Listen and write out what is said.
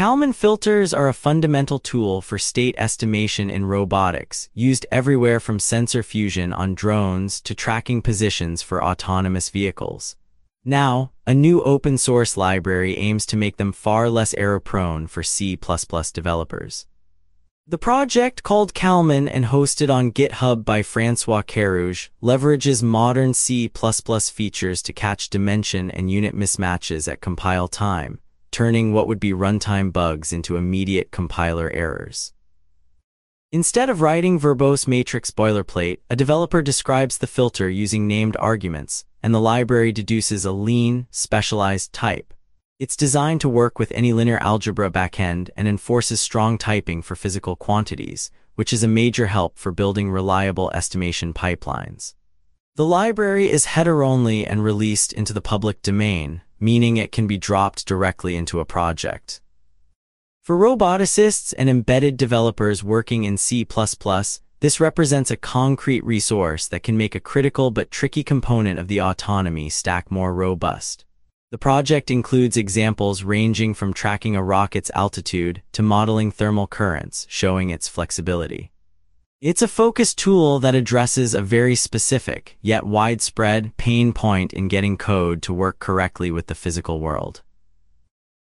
Kalman filters are a fundamental tool for state estimation in robotics, used everywhere from sensor fusion on drones to tracking positions for autonomous vehicles. Now, a new open-source library aims to make them far less error-prone for C++ developers. The project, called Kalman and hosted on GitHub by François Carouge, leverages modern C++ features to catch dimension and unit mismatches at compile time, turning what would be runtime bugs into immediate compiler errors. Instead of writing verbose matrix boilerplate, a developer describes the filter using named arguments, and the library deduces a lean, specialized type. It's designed to work with any linear algebra backend and enforces strong typing for physical quantities, which is a major help for building reliable estimation pipelines. The library is header-only and released into the public domain, meaning it can be dropped directly into a project. For roboticists and embedded developers working in C++, this represents a concrete resource that can make a critical but tricky component of the autonomy stack more robust. The project includes examples ranging from tracking a rocket's altitude to modeling thermal currents, showing its flexibility. It's a focused tool that addresses a very specific, yet widespread, pain point in getting code to work correctly with the physical world.